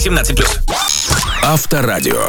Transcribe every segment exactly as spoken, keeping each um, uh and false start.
восемнадцать плюс. Авторадио.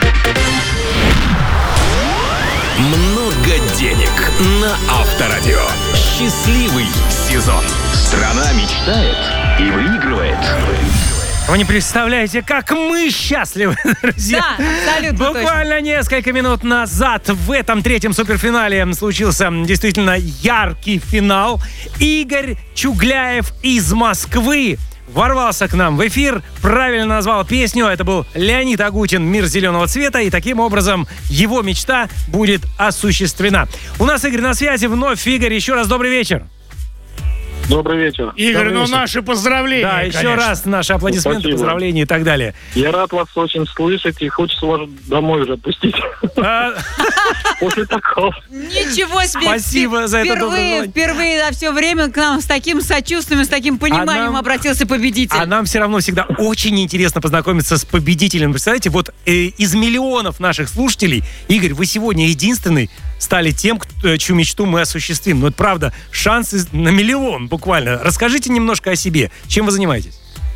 Много денег на Авторадио. Счастливый сезон. Страна мечтает и выигрывает. Вы не представляете, как мы счастливы, друзья. Да, абсолютно Буквально точно. несколько минут назад в этом третьем суперфинале случился действительно яркий финал. Игорь Чугляев из Москвы ворвался к нам в эфир, правильно назвал песню. Это был Леонид Агутин «Мир зеленого цвета». И таким образом его мечта будет осуществлена. У нас Игорь на связи. Вновь Игорь. Еще раз добрый вечер. Добрый вечер. Игорь, Добрый ну вечер. наши поздравления, Да, еще конечно. раз наши аплодисменты, Спасибо. поздравления и так далее. Я рад вас очень слышать и хочется вас домой уже отпустить. А, После такого. Ничего себе! Спасибо за это доброе Впервые, желание. впервые за все время к нам с таким сочувствием, с таким пониманием А нам- обратился победитель. А нам все равно всегда очень интересно познакомиться с победителем. Представляете, вот э, из миллионов наших слушателей, Игорь, вы сегодня единственный стали тем, кто, чью мечту мы осуществим. Ну, это правда, шансы на миллион буквально. Расскажите немножко о себе. Чем вы занимаетесь?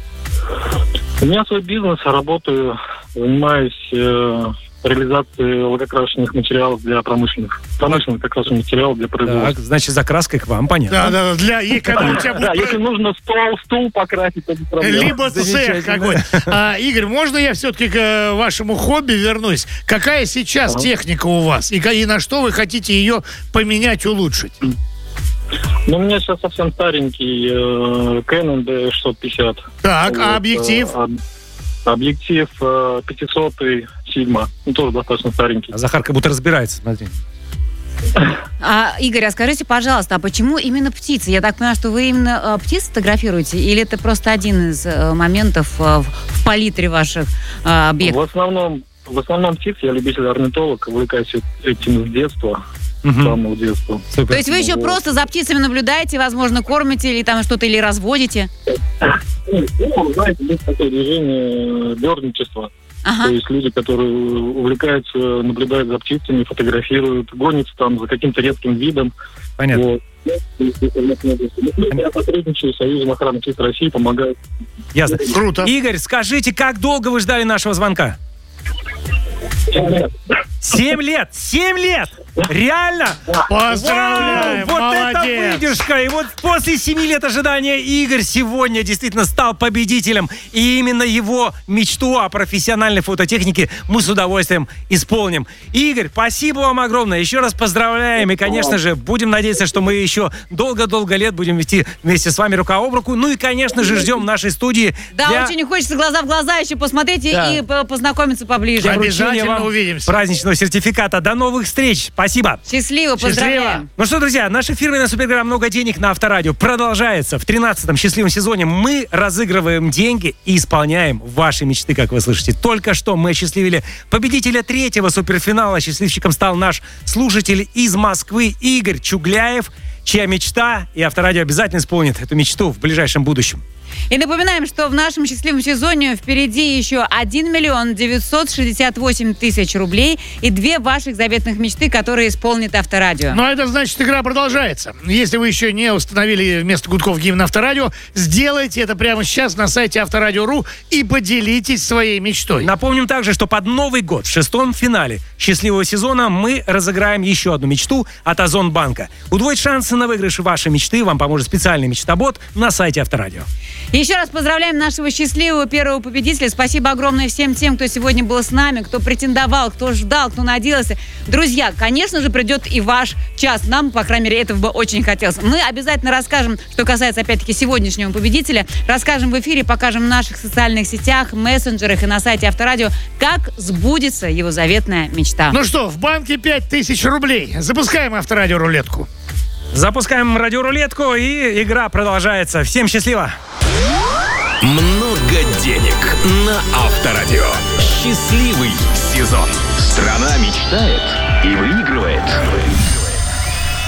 У меня свой бизнес, работаю, занимаюсь э, реализацией лакокрасочных материалов для промышленных. Промышленных лакокрасочных материалов для Так, производства. значит, закраской к вам, понятно. Да, да, да, для и когда у тебя Да, будет если нужно стол, стул покрасить, то без проблем. либо цех Замечательно. какой. А, Игорь, можно я все-таки к э, вашему хобби вернусь? Какая сейчас Ага. техника у вас? И, ка- и на что вы хотите ее поменять, улучшить? Ну, у меня сейчас совсем старенький э, Canon ди шестьсот пятьдесят. Так, а Вот, объектив? э, об- объектив э, пятьсот Sigma. Ну, тоже достаточно старенький. А Захар как будто разбирается, смотри. А, Игорь, а скажите, пожалуйста, а почему именно птицы? Я так понимаю, что вы именно э, птиц фотографируете, или это просто один из э, моментов э, в, в палитре ваших э, В объектов? основном, в основном птиц, я любитель орнитолог, увлекаюсь этим с детства, с Мгм. самого детства. Супер. То есть вы еще вот. просто за птицами наблюдаете, возможно, кормите или там что-то, или разводите? Ну, знаете, есть такое движение дерничества. То Ага. есть люди, которые увлекаются, наблюдают за птицами, фотографируют, гонятся там за каким-то редким видом. Понятно. Вот. Я сотрудничаю с Союзом охраны птиц России, помогаю. Ясно. Круто. Игорь, скажите, как долго вы ждали нашего звонка? Семь лет! Семь лет! Реально? Поздравляем, Вау, вот молодец. это выдержка! И вот после семи лет ожидания Игорь сегодня действительно стал победителем. И именно его мечту о профессиональной фототехнике мы с удовольствием исполним. Игорь, спасибо вам огромное. Еще раз поздравляем. И, конечно же, будем надеяться, что мы еще долго-долго лет будем вести вместе с вами рука об руку. Ну и, конечно же, ждем в нашей студии. Да, для- очень хочется глаза в глаза еще посмотреть и- Да. и по- познакомиться поближе. для Обязательно вручения вам увидимся. праздничного сертификата. До новых встреч. Спасибо. Счастливо, поздравляем. Ну что, друзья, наша фирменная суперграмма «Много денег» на Авторадио продолжается. В тринадцатом счастливом сезоне мы разыгрываем деньги и исполняем ваши мечты, как вы слышите. Только что мы осчастливили победителя третьего суперфинала. Счастливчиком стал наш слушатель из Москвы Игорь Чугляев, чья мечта, и Авторадио обязательно исполнит эту мечту в ближайшем будущем. И напоминаем, что в нашем счастливом сезоне впереди еще один миллион девятьсот шестьдесят восемь тысяч рублей и две ваших заветных мечты, которые исполнит Авторадио. Ну, а это значит, игра продолжается. Если вы еще не установили вместо гудков гимн Авторадио, сделайте это прямо сейчас на сайте авторадио точка ру и поделитесь своей мечтой. Напомним также, что под Новый год в шестом финале счастливого сезона мы разыграем еще одну мечту от Озонбанка. Удвоить шансы на выигрыш вашей мечты вам поможет специальный мечтобот на сайте Авторадио. Еще раз поздравляем нашего счастливого первого победителя. Спасибо огромное всем тем, кто сегодня был с нами, кто претендовал, кто ждал, кто надеялся. Друзья, конечно же, придет и ваш час. Нам, по крайней мере, этого бы очень хотелось. Мы обязательно расскажем, что касается, опять-таки, сегодняшнего победителя. Расскажем в эфире, покажем в наших социальных сетях, мессенджерах и на сайте Авторадио, как сбудется его заветная мечта. Ну что, в банке пять тысяч рублей. Запускаем Авторадио рулетку. Запускаем радиорулетку, и игра продолжается. Всем счастливо! Много денег на Авторадио. Счастливый сезон. Страна мечтает и выигрывает.